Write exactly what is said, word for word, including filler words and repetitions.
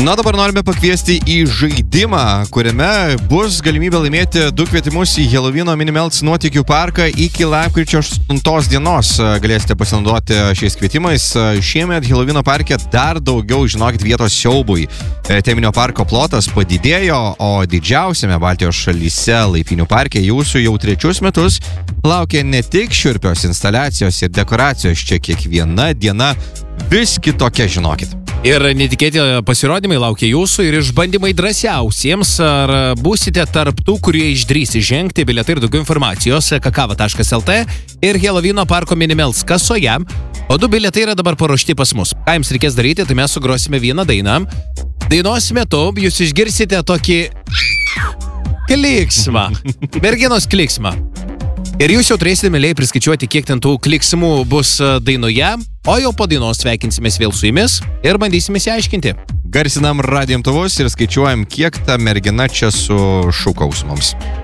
Na, dabar norime pakviesti į žaidimą, kuriame bus galimybė laimėti du kvietimus į Helovyno Minimelts nuotykių parką iki lapkričio aštuntos dienos. Galėsite pasinaudoti šiais kvietimais. Šiemet Helovyno parke dar daugiau, žinokit, vietos siaubui. Teminio parko plotas padidėjo, o didžiausiame Baltijos šalyse Laipinių parke jūsų jau trečius metus laukia ne tik šiurpios instaliacijos ir dekoracijos, čia kiekviena diena vis kitokia, žinokit. Ir netikėti pasirodymai laukia jūsų ir išbandymai drąsiausiems. Ar būsite tarp tų, kurie išdrys įžengti? Bilietai ir daugiau informacijos kakava taškas lt ir Helovyno parko Minimelts kasoje. O du bilietai yra dabar paruošti pas mus. Ką jums reikės daryti, tai mes sugrosime vieną dainą. Dainos metu jūs išgirsite tokį kliksmą. Merginos kliksmą. Ir jūs jau turėsite, mėliai, priskaičiuoti, kiek ten tų kliksmų bus dainoje, o jau po dainos sveikinsimės vėl su jumis ir bandysime įsiaiškinti. Garsinam radijo imtuvus ir skaičiuojam, kiek ta mergina čia sušūkaus mums.